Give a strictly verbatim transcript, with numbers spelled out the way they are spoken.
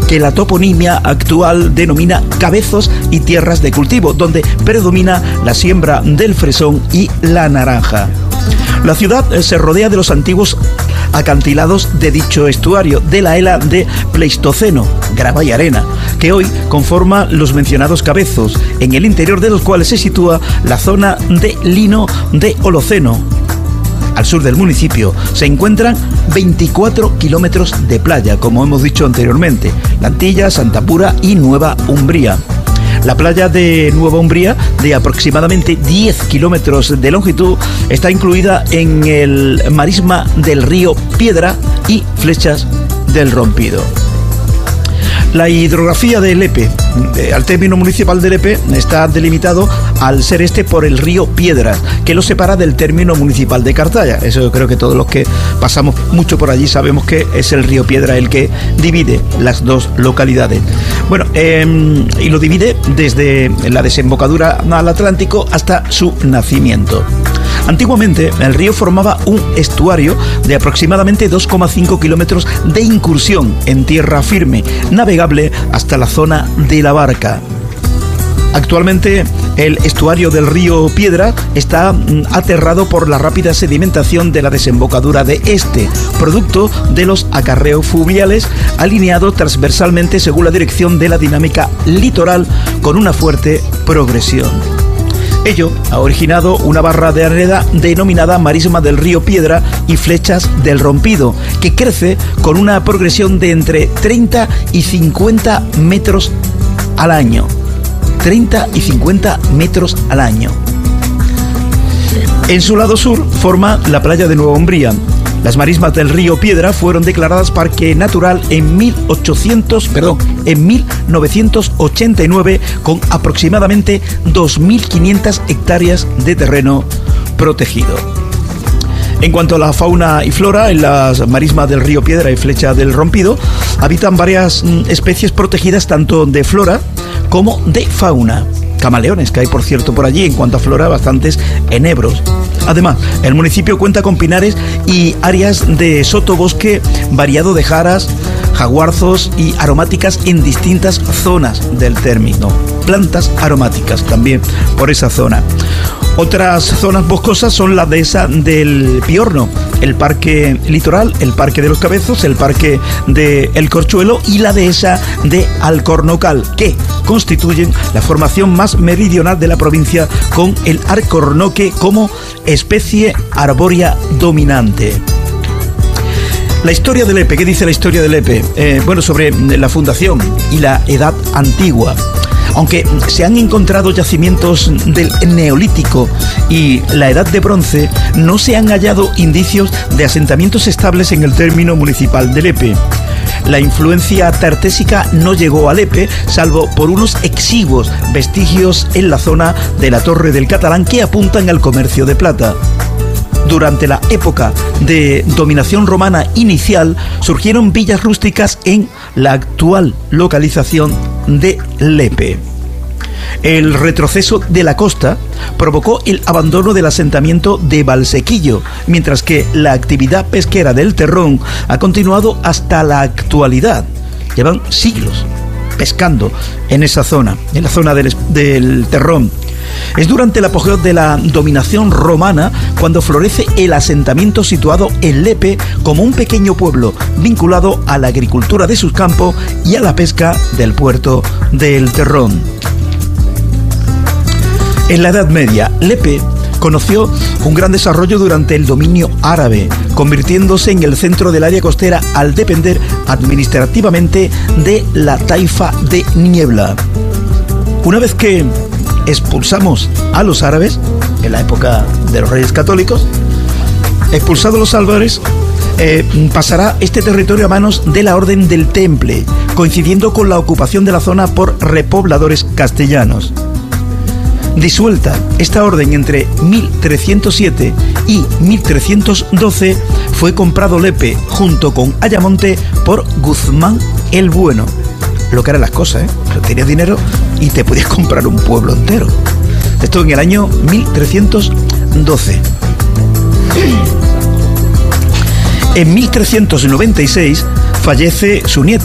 que la toponimia actual denomina Cabezos y tierras de cultivo, donde predomina la siembra del fresón y la naranja. La ciudad se rodea de los antiguos acantilados de dicho estuario, de la era de Pleistoceno, grava y arena, que hoy conforma los mencionados cabezos, en el interior de los cuales se sitúa la zona de lino de Holoceno. Al sur del municipio se encuentran veinticuatro kilómetros de playa, como hemos dicho anteriormente, La Antilla, Santa Pura y Nueva Umbría. La playa de Nueva Umbría, de aproximadamente diez kilómetros de longitud, está incluida en el marisma del río Piedra y Flechas del Rompido. La hidrografía de Lepe, al término municipal de Lepe, está delimitado al ser este por el río Piedras, que lo separa del término municipal de Cartaya. Eso yo creo que todos los que pasamos mucho por allí sabemos que es el río Piedra el que divide las dos localidades. Bueno, eh, y lo divide desde la desembocadura al Atlántico hasta su nacimiento. Antiguamente, el río formaba un estuario de aproximadamente dos coma cinco kilómetros de incursión en tierra firme, navegable hasta la zona de la Barca. Actualmente, el estuario del río Piedra está aterrado por la rápida sedimentación de la desembocadura de este, producto de los acarreos fluviales alineados transversalmente según la dirección de la dinámica litoral con una fuerte progresión. Ello ha originado una barra de arena denominada Marisma del río Piedra y Flechas del Rompido, que crece con una progresión de entre treinta y cincuenta metros al año. treinta y cincuenta metros al año. En su lado sur forma la playa de Nueva Umbría. Las marismas del río Piedra fueron declaradas parque natural en mil ochocientos, perdón, en mil novecientos ochenta y nueve, con aproximadamente dos mil quinientas hectáreas de terreno protegido. En cuanto a la fauna y flora, en las marismas del río Piedra y Flecha del Rompido habitan varias especies protegidas tanto de flora como de fauna. Camaleones, que hay por cierto por allí, en cuanto a flora, bastantes enebros. Además, el municipio cuenta con pinares y áreas de sotobosque variado de jaras, jaguarzos y aromáticas en distintas zonas del término. Plantas aromáticas también por esa zona. Otras zonas boscosas son la dehesa del Piorno, el parque litoral, el parque de los Cabezos, el parque de El Corchuelo y la dehesa de Alcornocal, que constituyen la formación más meridional de la provincia, con el alcornoque como especie arbórea dominante. La historia de Lepe, ¿qué dice la historia de Lepe? Eh, bueno, sobre la fundación y la edad antigua. Aunque se han encontrado yacimientos del Neolítico y la Edad de Bronce, no se han hallado indicios de asentamientos estables en el término municipal de Lepe. La influencia tartésica no llegó a Lepe, salvo por unos exiguos vestigios en la zona de la Torre del Catalán que apuntan al comercio de plata. Durante la época de dominación romana inicial, surgieron villas rústicas en la actual localización de Lepe. El retroceso de la costa provocó el abandono del asentamiento de Valsequillo, mientras que la actividad pesquera del Terrón ha continuado hasta la actualidad. Llevan siglos pescando en esa zona, en la zona del, del Terrón. Es durante el apogeo de la dominación romana cuando florece el asentamiento situado en Lepe como un pequeño pueblo vinculado a la agricultura de sus campos y a la pesca del puerto del Terrón. En la Edad Media, Lepe conoció un gran desarrollo durante el dominio árabe, convirtiéndose en el centro del área costera al depender administrativamente de la taifa de Niebla. Una vez que expulsamos a los árabes, en la época de los Reyes Católicos, expulsados los árabes, eh, pasará este territorio a manos de la Orden del Temple, coincidiendo con la ocupación de la zona por repobladores castellanos. Disuelta esta orden entre mil trescientos siete y mil trescientos doce, fue comprado Lepe junto con Ayamonte por Guzmán el Bueno. Lo que eran las cosas, ¿eh? Tenías dinero y te podías comprar un pueblo entero. Esto en el año mil trescientos doce. En mil trescientos noventa y seis fallece su nieto,